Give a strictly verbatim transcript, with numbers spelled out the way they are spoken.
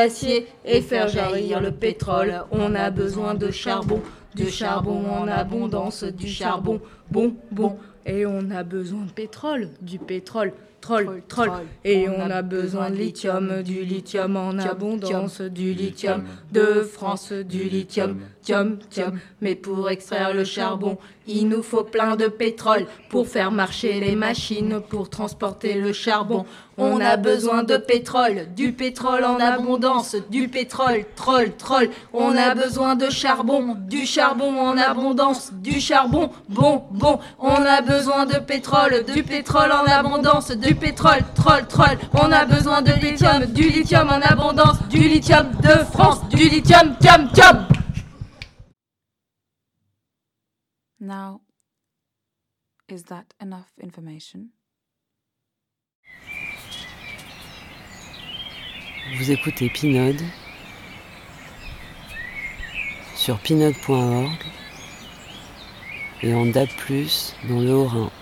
Acier et faire jaillir le pétrole. On a besoin de charbon, du charbon en abondance, du charbon, bon, bon. Et on a besoin de pétrole, du pétrole, troll, troll. Et on a besoin de lithium, du lithium en abondance, du lithium de France, du lithium, tium, tium. Mais pour extraire le charbon, il nous faut plein de pétrole. Pour faire marcher les machines, pour transporter le charbon, on a besoin de pétrole, du pétrole en abondance, du pétrole, troll, troll. On a besoin de charbon, du charbon en abondance, du charbon, bon, bon. On a besoin de pétrole, du pétrole en abondance, du pétrole, troll, troll. On a besoin de lithium, du lithium en abondance, du lithium de France, du lithium, tium, tium. Now, is that enough information? Vous écoutez Pinode sur pinode point org et en D A B plus, dans le Haut-Rhin.